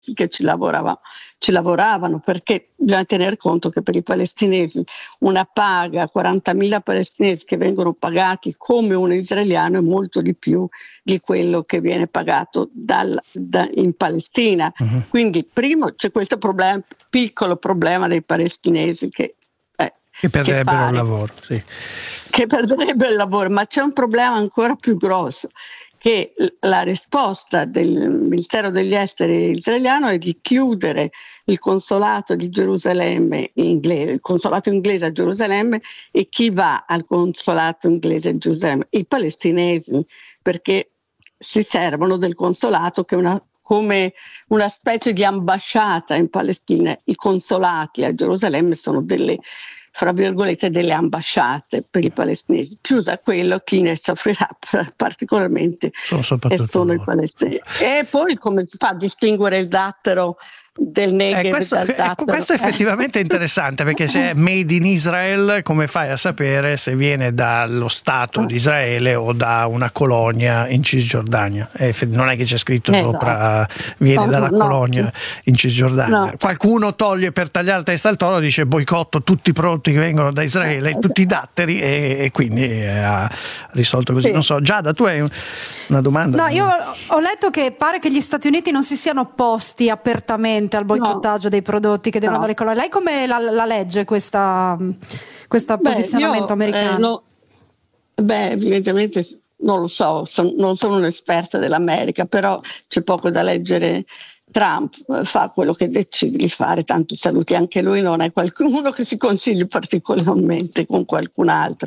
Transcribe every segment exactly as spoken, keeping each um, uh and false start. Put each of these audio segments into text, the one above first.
che ci lavorava, ci lavoravano, perché bisogna tener conto che per i palestinesi una paga, quarantamila palestinesi che vengono pagati come un israeliano è molto di più di quello che viene pagato dal, da, in Palestina. Uh-huh. Quindi primo c'è questo problema, piccolo problema dei palestinesi che eh, che perderebbero il lavoro, sì. che perderebbero il lavoro, ma c'è un problema ancora più grosso, che la risposta del Ministero degli Esteri israeliano è di chiudere il consolato di Gerusalemme inglese, il consolato inglese a Gerusalemme, e chi va al consolato inglese a Gerusalemme? I palestinesi, perché si servono del consolato che è una, come una specie di ambasciata in Palestina. I consolati a Gerusalemme sono delle, fra virgolette, delle ambasciate per i palestinesi. Chiusa quello, chi ne soffrirà particolarmente sono, e sono i palestinesi. E poi come si fa a distinguere il dattero del Negev? Eh, questo, dal dattero? Ecco, questo è effettivamente interessante, perché se è made in Israel, come fai a sapere se viene dallo Stato di Israele o da una colonia in Cisgiordania? Eh, non è che c'è scritto eh, sopra viene no, dalla no, colonia no. in Cisgiordania. No. Qualcuno toglie per tagliare la testa al toro, dice boicotto tutti i prodotti che vengono da Israele, tutti i datteri, e, e quindi eh, ha risolto così. Sì. Non so, Giada, tu hai una domanda? No, io ho letto che pare che gli Stati Uniti non si siano opposti apertamente al boicottaggio no. dei prodotti che derivano dalle colonie. Lei come la, la legge questa, questa beh, posizionamento io, americano? Eh, no, beh, evidentemente non lo so, son, non sono un'esperta dell'America, però c'è poco da leggere. Trump fa quello che decide di fare, tanto saluti anche lui, non è qualcuno che si consigli particolarmente con qualcun altro.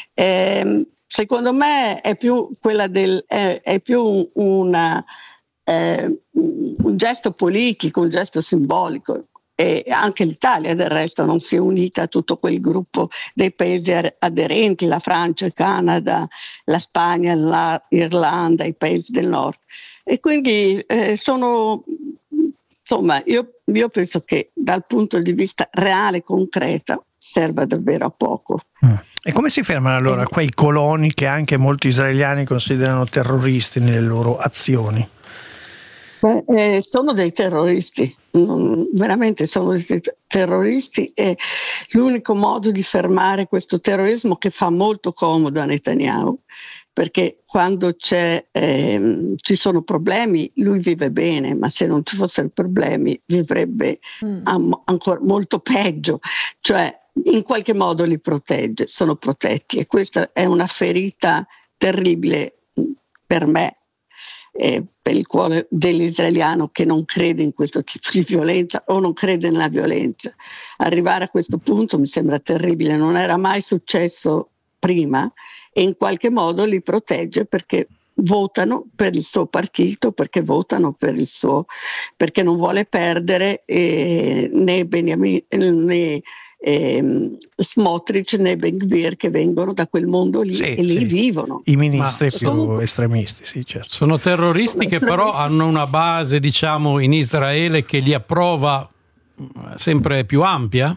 Eh, secondo me è più quella del è, è più una Eh, un gesto politico, un gesto simbolico, e anche l'Italia del resto non si è unita a tutto quel gruppo dei paesi aderenti, la Francia, il Canada, la Spagna, l'Irlanda, i paesi del nord, e quindi eh, sono insomma io, io penso che dal punto di vista reale, concreto, serva davvero a poco. Mm. E come si fermano allora eh. quei coloni che anche molti israeliani considerano terroristi nelle loro azioni? Beh, eh, sono dei terroristi, mm, veramente sono dei terroristi, e l'unico modo di fermare questo terrorismo, che fa molto comodo a Netanyahu, perché quando c'è, eh, ci sono problemi lui vive bene, ma se non ci fossero problemi vivrebbe mm. am- ancora molto peggio, cioè in qualche modo li protegge, sono protetti, e questa è una ferita terribile per me, Eh, per il cuore dell'israeliano che non crede in questo tipo di violenza o non crede nella violenza. Arrivare a questo punto mi sembra terribile, non era mai successo prima, e in qualche modo li protegge perché votano per il suo partito, perché votano per il suo, perché non vuole perdere eh, né Benjamin né Eh, Smotrich né Ben Gvir, che vengono da quel mondo lì, sì, e lì sì. vivono. I ministri Ma più sono, estremisti, sì, certo. Sono terroristi che però hanno una base, diciamo, in Israele che li approva sempre più ampia?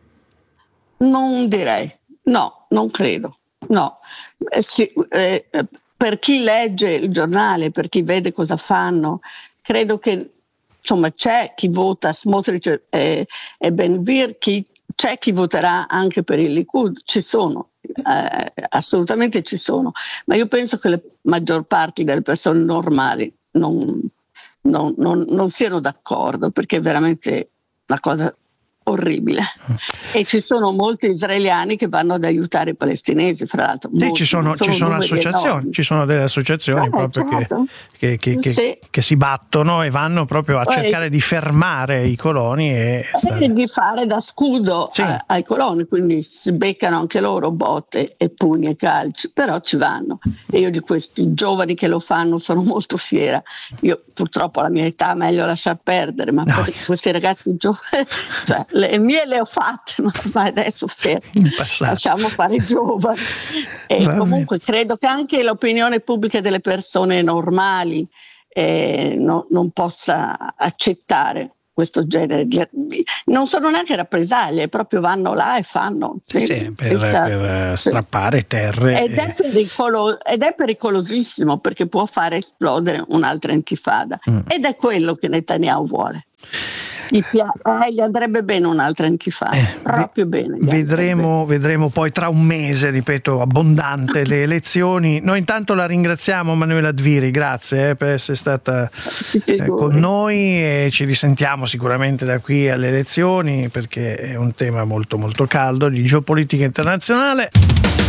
Non direi, no, non credo, no. Eh, sì, eh, per chi legge il giornale, per chi vede cosa fanno, credo che insomma c'è chi vota Smotrich e, e Ben Gvir, chi c'è chi voterà anche per il Likud, ci sono, eh, assolutamente ci sono, ma io penso che le maggior parte delle persone normali non, non, non, non siano d'accordo, perché è veramente una cosa orribile, e ci sono molti israeliani che vanno ad aiutare i palestinesi, fra l'altro. Sì, ci sono, sono, ci sono associazioni, enormi. Ci sono delle associazioni eh, proprio certo. che, che, che, sì. che si battono e vanno proprio a eh, cercare di fermare i coloni e eh, di fare da scudo sì. a, ai coloni, quindi si beccano anche loro botte e pugni e calci, però ci vanno, e io di questi giovani che lo fanno sono molto fiera. Io purtroppo alla mia età meglio lasciar perdere, ma no. per questi ragazzi giovani, cioè le mie le ho fatte, ma ormai adesso lasciamo fare i giovani. E Vabbè. comunque credo che anche l'opinione pubblica delle persone normali eh, no, non possa accettare questo genere di, non sono neanche rappresaglie, proprio vanno là e fanno sì, sì, per, per strappare terre ed è, pericolo, ed è pericolosissimo, perché può fare esplodere un'altra intifada mm. ed è quello che Netanyahu vuole. Gli, eh, gli andrebbe bene un'altra intifada, eh, proprio bene. Vedremo, vedremo poi tra un mese, ripeto, abbondante le elezioni. Noi intanto la ringraziamo, Manuela Dviri, grazie eh, per essere stata eh, con noi, e ci risentiamo sicuramente da qui alle elezioni, perché è un tema molto molto caldo di geopolitica internazionale.